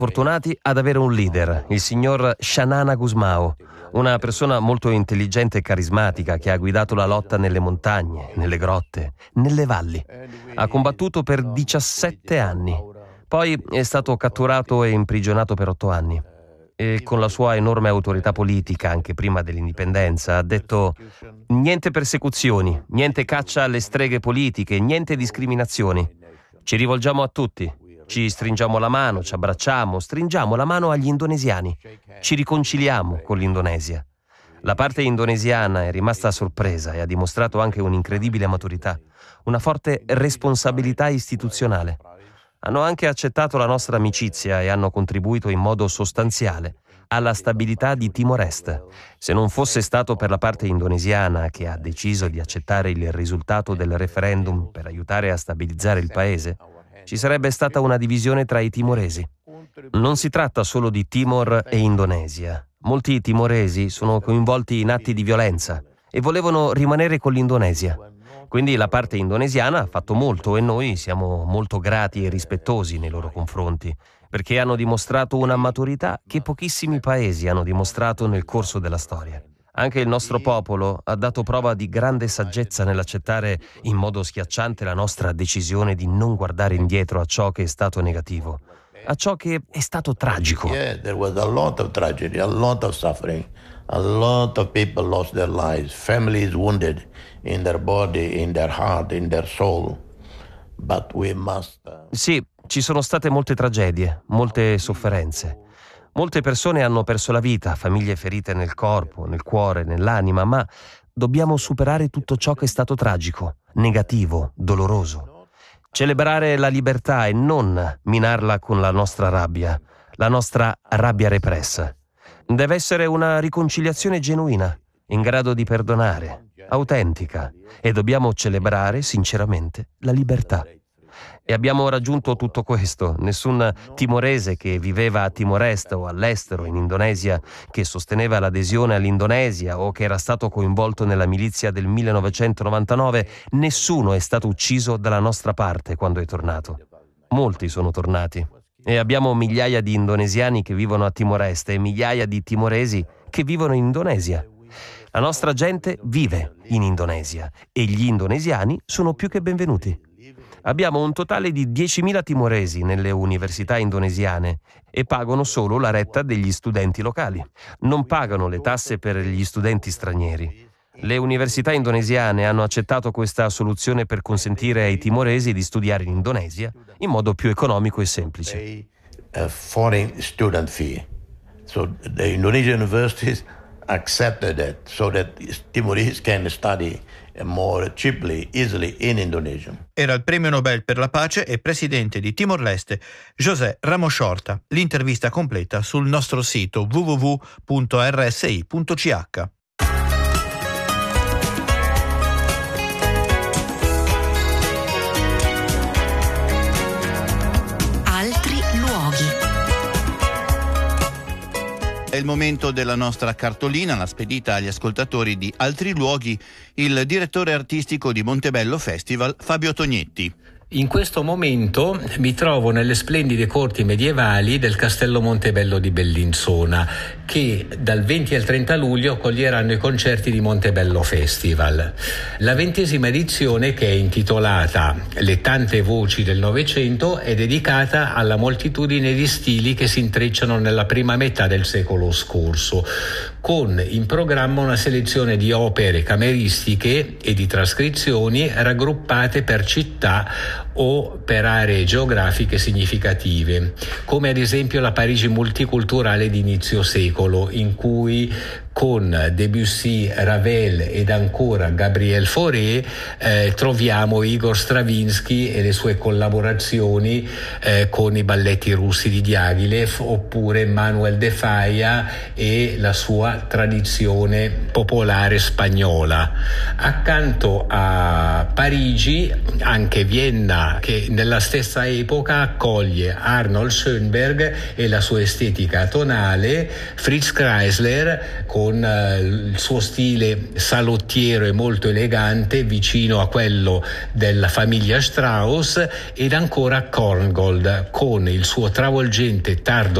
Fortunati ad avere un leader, il signor Xanana Gusmao, una persona molto intelligente e carismatica che ha guidato la lotta nelle montagne, nelle grotte, nelle valli. Ha combattuto per 17 anni. Poi è stato catturato e imprigionato per 8 anni. E con la sua enorme autorità politica, anche prima dell'indipendenza, ha detto: niente persecuzioni, niente caccia alle streghe politiche, niente discriminazioni. Ci rivolgiamo a tutti. Ci stringiamo la mano, ci abbracciamo, stringiamo la mano agli indonesiani. Ci riconciliamo con l'Indonesia. La parte indonesiana è rimasta sorpresa e ha dimostrato anche un'incredibile maturità, una forte responsabilità istituzionale. Hanno anche accettato la nostra amicizia e hanno contribuito in modo sostanziale alla stabilità di Timor Est. Se non fosse stato per la parte indonesiana, che ha deciso di accettare il risultato del referendum per aiutare a stabilizzare il paese, ci sarebbe stata una divisione tra i timoresi. Non si tratta solo di Timor e Indonesia. Molti timoresi sono coinvolti in atti di violenza e volevano rimanere con l'Indonesia. Quindi la parte indonesiana ha fatto molto e noi siamo molto grati e rispettosi nei loro confronti, perché hanno dimostrato una maturità che pochissimi paesi hanno dimostrato nel corso della storia. Anche il nostro popolo ha dato prova di grande saggezza nell'accettare in modo schiacciante la nostra decisione di non guardare indietro a ciò che è stato negativo, a ciò che è stato tragico. Yeah, there was a lot of tragedy, a lot of suffering. A lot of people lost their lives, families wounded in their body, in their heart, in their soul. But we must... Sì, ci sono state molte tragedie, molte sofferenze. Molte persone hanno perso la vita, famiglie ferite nel corpo, nel cuore, nell'anima, ma dobbiamo superare tutto ciò che è stato tragico, negativo, doloroso. Celebrare la libertà e non minarla con la nostra rabbia repressa. Deve essere una riconciliazione genuina, in grado di perdonare, autentica, e dobbiamo celebrare sinceramente la libertà. E abbiamo raggiunto tutto questo. Nessun timorese che viveva a Timor Est o all'estero in Indonesia, che sosteneva l'adesione all'Indonesia o che era stato coinvolto nella milizia del 1999, nessuno è stato ucciso dalla nostra parte quando è tornato. Molti sono tornati. E abbiamo migliaia di indonesiani che vivono a Timor Est e migliaia di timoresi che vivono in Indonesia. La nostra gente vive in Indonesia e gli indonesiani sono più che benvenuti. Abbiamo un totale di 10.000 timoresi nelle università indonesiane e pagano solo la retta degli studenti locali. Non pagano le tasse per gli studenti stranieri. Le università indonesiane hanno accettato questa soluzione per consentire ai timoresi di studiare in Indonesia in modo più economico e semplice. A foreign student fee. So the Indonesian universities accepted that so that Timorese can study more cheaply, easily in Indonesia. Era il premio Nobel per la pace e presidente di Timor-Leste José Ramos Horta. L'intervista completa sul nostro sito www.rsi.ch. È il momento della nostra cartolina, la spedita agli ascoltatori di Altri Luoghi, il direttore artistico di Montebello Festival, Fabio Tognetti. In questo momento mi trovo nelle splendide corti medievali del Castello Montebello di Bellinzona, che dal 20 al 30 luglio coglieranno i concerti di Montebello Festival. La 20ª edizione, che è intitolata Le tante voci del Novecento, è dedicata alla moltitudine di stili che si intrecciano nella prima metà del secolo scorso, con in programma una selezione di opere cameristiche e di trascrizioni raggruppate per città o per aree geografiche significative, come ad esempio la Parigi multiculturale di inizio secolo, in cui con Debussy, Ravel ed ancora Gabriel Fauré troviamo Igor Stravinsky e le sue collaborazioni con i balletti russi di Diaghilev, oppure Manuel de Falla e la sua tradizione popolare spagnola. Accanto a Parigi anche Vienna, che nella stessa epoca accoglie Arnold Schönberg e la sua estetica tonale, Fritz Kreisler con il suo stile salottiero e molto elegante, vicino a quello della famiglia Strauss, ed ancora Korngold con il suo travolgente tardo